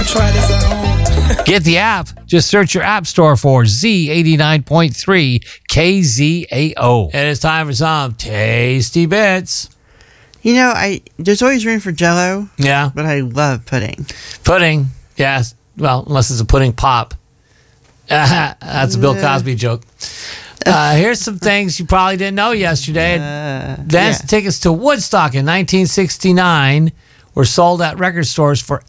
try this at home. Get the app. Just search your app store for Z89.3 KZAO. And it's time for some tasty bits. You know, there's always room for Jell-O. Yeah. But I love pudding. Pudding, yes. Well, unless it's a pudding pop. That's a Bill Cosby joke. Here's some things you probably didn't know yesterday. Advance tickets to Woodstock in 1969 were sold at record stores for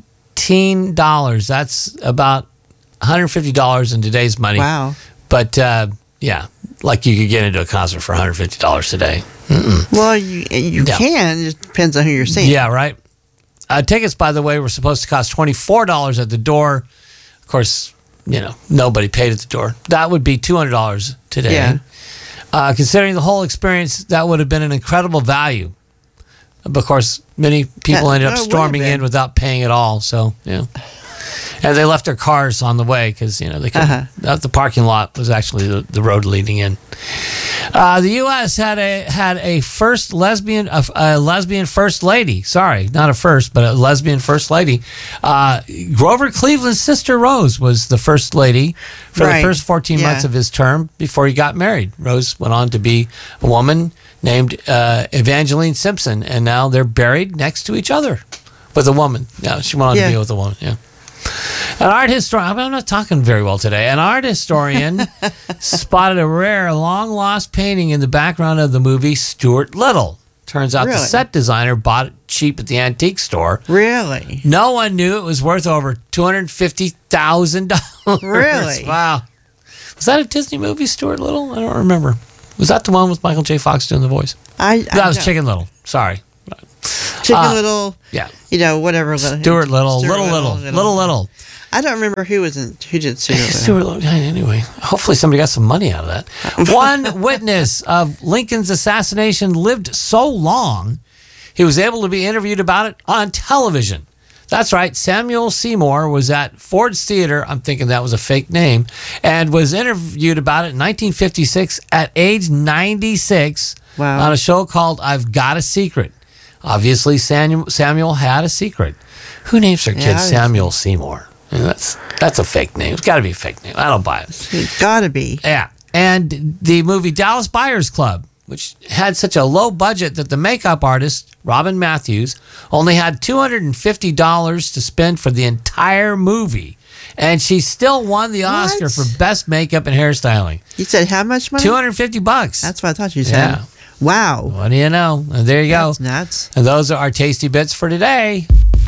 $18. That's about $150 in today's money. Wow. But, yeah, like you could get into a concert for $150 today. Well, you can. It just depends on who you're seeing. Yeah, right. Tickets, by the way, were supposed to cost $24 at the door. Of course, you know, nobody paid at the door. That would be $200 today. Yeah. Considering the whole experience, that would have been an incredible value. But of course, many people ended up storming in without paying at all. So, yeah. And they left their cars on the way because, you know, they couldn't. The parking lot was actually the road leading in. The U.S. had a first lesbian first lady. Sorry, not a first, but a lesbian first lady. Grover Cleveland's sister Rose was the first lady for the first 14 months of his term before he got married. Rose went on to be a woman named Evangeline Simpson, and now they're buried next to each other with a woman. Yeah, she went on to be with a woman. Yeah. An art historian, I'm not talking very well today. An art historian spotted a rare, long-lost painting in the background of the movie Stuart Little. Turns out the set designer bought it cheap at the antique store. Really? No one knew it was worth over $250,000. Really? Wow. Was that a Disney movie, Stuart Little? I don't remember. Was that the one with Michael J. Fox doing the voice? That was Chicken Little. Sorry. Chicken Little. Yeah. You know, whatever. Stuart Little. Little. I don't remember who did Stuart Little. Stuart Little. Anyway, hopefully somebody got some money out of that. One witness of Lincoln's assassination lived so long, he was able to be interviewed about it on television. That's right. Samuel Seymour was at Ford's Theater. I'm thinking that was a fake name, and was interviewed about it in 1956 at age 96 on a show called I've Got a Secret. Obviously, Samuel had a secret. Who names their kid Samuel Seymour? I mean, that's a fake name. It's got to be a fake name. I don't buy it. It's got to be. Yeah. And the movie Dallas Buyers Club, which had such a low budget that the makeup artist, Robin Matthews, only had $250 to spend for the entire movie. And she still won the Oscar for best makeup and hairstyling. You said how much money? $250. That's what I thought you said. Yeah. Wow. What do you know? And there you go. That's nuts. And those are our tasty bits for today.